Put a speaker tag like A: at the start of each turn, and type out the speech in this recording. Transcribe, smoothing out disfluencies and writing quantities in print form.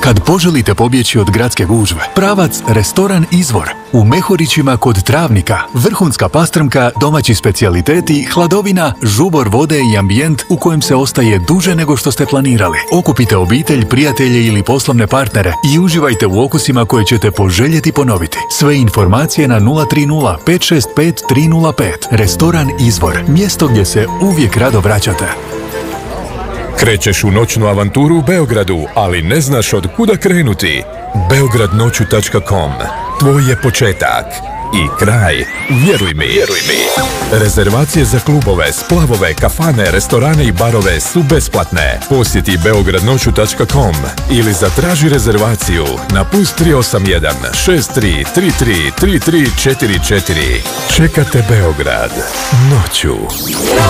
A: Kad poželite pobjeći od gradske gužve, pravac Restoran Izvor. U Mehorićima kod Travnika, vrhunska pastrmka, domaći specijaliteti, hladovina, žubor vode i ambijent u kojem se ostaje duže nego što ste planirali. Okupite obitelj, prijatelje ili poslovne partnere i uživajte u okusima koje ćete poželjeti ponoviti. Sve informacije na 030 565 305. Restoran Izvor. Mjesto gdje se uvijek rado vraćate.
B: Krećeš u noćnu avanturu u Beogradu, ali ne znaš od kuda krenuti. Beogradnoću.com. Tvoj je početak i kraj. Vjeruj mi. Rezervacije za klubove, splavove, kafane, restorane i barove su besplatne. Posjeti Beogradnoću.com ili zatraži rezervaciju na +381 6333 3344. Čekate Beograd noću.